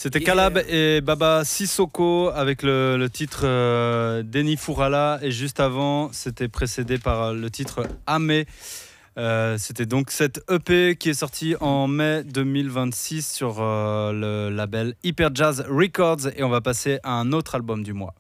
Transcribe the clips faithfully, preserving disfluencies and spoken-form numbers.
C'était Yeah. Calab et Baba Sissoko avec le, le titre euh, Deni Furala, et juste avant c'était précédé par le titre Amé. Euh, c'était donc cette E P qui est sortie en mai deux mille vingt-six sur euh, le label Hyper Jazz Records, et on va passer à un autre album du mois.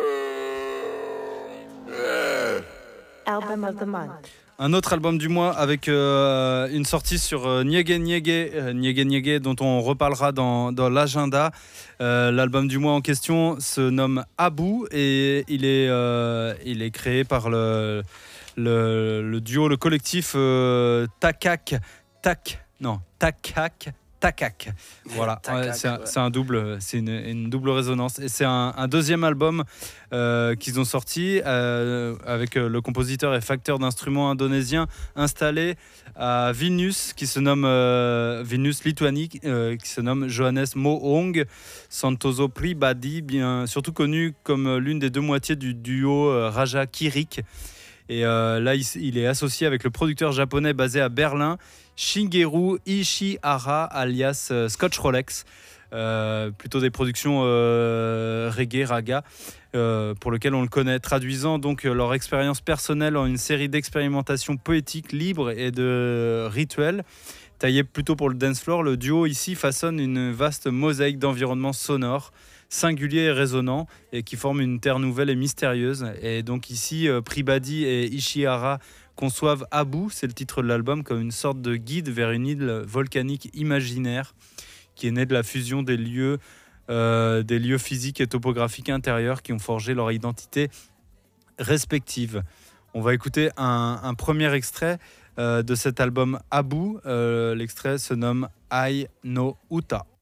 Album of the month. Un autre album du mois avec euh, une sortie sur euh, Nyege Nyege, euh, Nyege Nyege, dont on reparlera dans, dans l'agenda. Euh, l'album du mois en question se nomme Abou, et il est, euh, il est créé par le, le, le duo, le collectif euh, Takak, Tak, non, Takak, Takak. Voilà, Takak, ouais, c'est, un, ouais. c'est un double, c'est une, une double résonance. Et c'est un, un deuxième album euh, qu'ils ont sorti euh, avec euh, le compositeur et facteur d'instruments indonésien installé à Vilnius, qui se nomme euh, Vilnius Lituanie, euh, qui se nomme Johannes Mohong Santoso Pribadi, bien surtout connu comme l'une des deux moitiés du duo euh, Raja Kirik. Et euh, là, il, il est associé avec le producteur japonais basé à Berlin, Shigeru Ishihara, alias euh, Scotch Rolex. Euh, plutôt des productions euh, reggae, raga, euh, pour lesquelles on le connaît, traduisant donc leur expérience personnelle en une série d'expérimentations poétiques, libres et de rituels. Taillé plutôt pour le dance floor, le duo ici façonne une vaste mosaïque d'environnements sonores, singuliers et résonnants, et qui forment une terre nouvelle et mystérieuse. Et donc ici, euh, Pribadi et Ishihara conçoivent Abou, c'est le titre de l'album, comme une sorte de guide vers une île volcanique imaginaire qui est née de la fusion des lieux, euh, des lieux physiques et topographiques intérieurs qui ont forgé leur identité respective. On va écouter un, un premier extrait euh, de cet album Abou. Euh, l'extrait se nomme I No Uta.